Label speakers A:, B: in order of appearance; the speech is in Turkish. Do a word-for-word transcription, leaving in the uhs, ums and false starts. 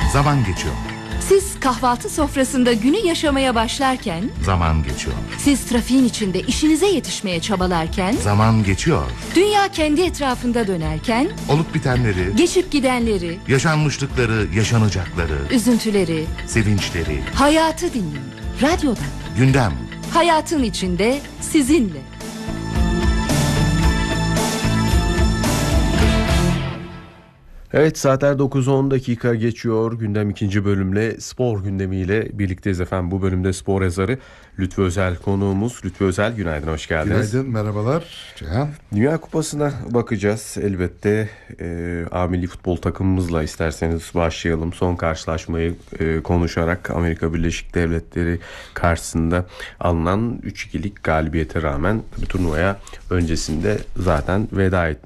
A: Zaman geçiyor.
B: Siz kahvaltı sofrasında günü yaşamaya başlarken,
A: Zaman geçiyor.
B: siz trafiğin içinde işinize yetişmeye çabalarken,
A: Zaman geçiyor.
B: dünya kendi etrafında dönerken,
A: Olup bitenleri,
B: geçip gidenleri,
A: yaşanmışlıkları, yaşanacakları,
B: üzüntüleri,
A: sevinçleri,
B: hayatı dinleyin. Radyoda,
A: gündem.
B: hayatın içinde sizinle.
C: Evet, saatler dokuz on dakika geçiyor. Gündem ikinci bölümle spor gündemiyle birlikteyiz efendim. Bu bölümde spor yazarı Lütfü Özel konuğumuz. Lütfü Özel, günaydın, hoş geldiniz.
D: Günaydın, merhabalar Cihan.
C: Dünya Kupası'na bakacağız elbette. E, A milli futbol takımımızla isterseniz başlayalım. Son karşılaşmayı e, konuşarak Amerika Birleşik Devletleri karşısında alınan üç ikilik galibiyete rağmen turnuvaya öncesinde zaten veda etmiş